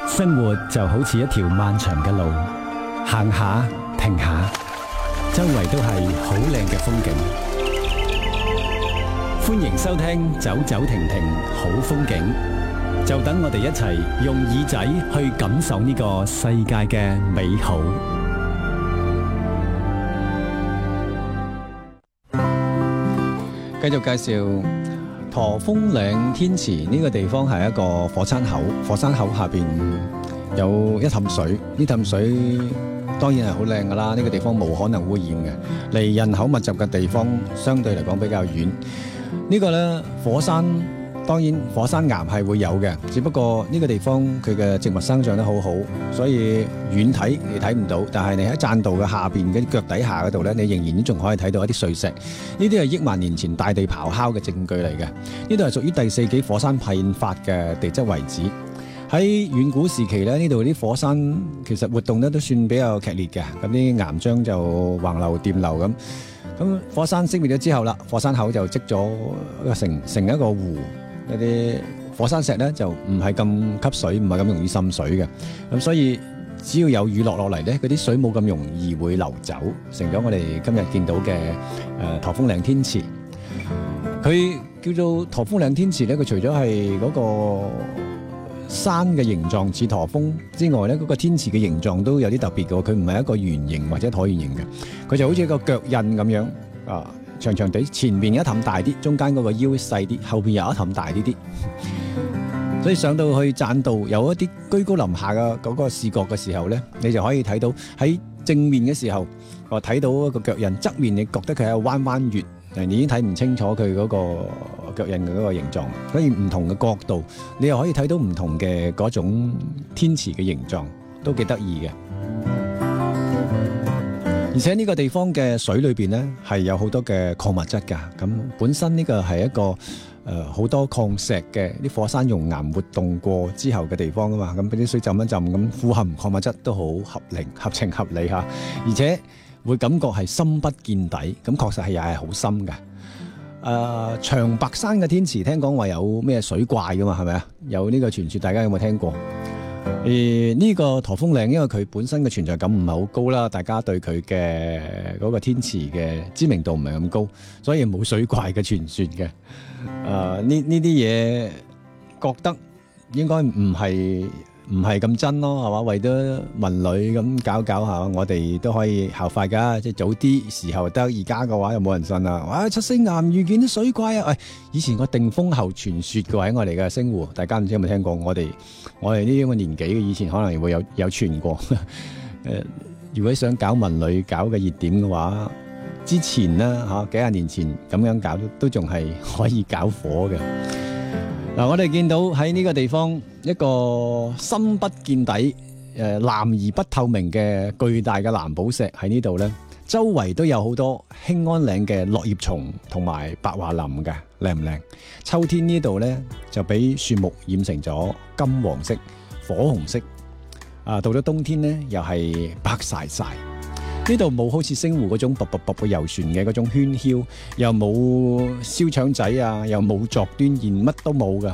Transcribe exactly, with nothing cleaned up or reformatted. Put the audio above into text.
生活就好似一條漫長嘅路，行下停下，周圍都係好靚嘅風景。歡迎收聽走走停停好風景，就等我哋一齊用耳仔去感受呢個世界嘅美好。 繼續介紹駝峰嶺天池呢個地方，係一個火山口，火山口下邊有一氹水，呢氹水當然係好靚噶啦，呢個地方冇可能污染嘅，離人口密集嘅地方相對嚟講比較遠。呢個呢，火山當然火山岩係會有嘅，只不過呢個地方佢嘅植物生長得好好，所以遠睇你睇唔到，但係你喺棧道嘅下邊嘅腳底下嗰度呢，你仍然仲可以睇到一啲碎石。呢啲係億萬年前大地咆哮嘅證據嚟嘅。呢度係屬於第四紀火山噴發嘅地質遺址。喺遠古時期咧，呢度啲火山其實活動咧都算比較劇烈嘅，咁啲岩漿就橫流電流咁。咁火山熄滅咗之後啦，火山口就積咗成成一個湖，一啲火山石咧就唔係咁吸水，唔係咁容易滲水嘅。咁所以只要有雨落落嚟咧，嗰啲水冇咁容易會流走，成咗我哋今日見到嘅誒駝峰嶺天池。佢叫做駝峰嶺天池咧，佢除咗係嗰個山嘅形狀似駝峰之外咧，嗰個天池嘅形狀都有啲特別嘅，佢唔係一個圓形或者橢圓形嘅，佢就好似一個腳印咁樣啊，長長地，前面一氹大啲，中間嗰個腰細啲，後邊又一氹大啲啲。所以上到去棧道有一啲居高臨下嘅嗰個視覺嘅時候咧，你就可以睇到喺正面嘅時候，我睇到一個腳印，側面你覺得佢係彎彎月，你已經睇唔清楚佢嗰個腳印嘅嗰個形狀，所以唔同嘅角度，你又可以睇到唔同嘅嗰種天池嘅形狀，都幾得意嘅。而且呢個地方嘅水裏邊呢，係有好多嘅礦物質㗎。咁本身呢個係一個誒好、呃、多礦石嘅啲火山熔岩活動過之後嘅地方啊嘛。咁俾啲水浸一浸，咁富含礦物質都好合理、合情合理嚇，而且會感覺係深不見底。咁確實係又係好深㗎。誒、呃、長白山嘅天池聽講話有咩水怪㗎嘛，係咪啊？有呢個傳說，大家有冇聽過？而呢個駝峰嶺，因為佢本身嘅存在感唔係好高啦，大家對佢嘅嗰個天池嘅知名度唔係咁高，所以冇水怪嘅傳說嘅。誒、呃，呢呢啲嘢覺得應該唔係唔係咁真咯，係嘛？為咗文旅咁搞搞下，我哋都可以效法噶，即係早啲時候得，而家嘅話又冇人信啦。哇！七星岩遇見啲水怪啊！喂、哎，以前個定風後傳說嘅喺我哋嘅星湖，大家唔知有冇聽過？我哋我哋呢啲咁嘅年紀嘅，以前可能會有有傳過。誒、呃，如果想搞文旅搞嘅熱點嘅話，之前呢，嚇、啊、幾廿年前咁樣搞都仲係可以搞火嘅。嗱、啊，我哋見到喺呢個地方一個深不見底、誒、呃、藍而不透明嘅巨大嘅藍寶石喺呢度呢，周圍都有好多興安嶺嘅落葉松同埋白華林嘅，靚唔靚？秋天呢度呢，就俾樹木染成咗金黃色、火紅色，啊，到咗冬天呢，又係白晒晒。呢度冇好似星湖嗰種卜卜卜嘅遊船嘅嗰種喧囂，又冇燒腸仔啊，又冇作端硯，乜都冇噶。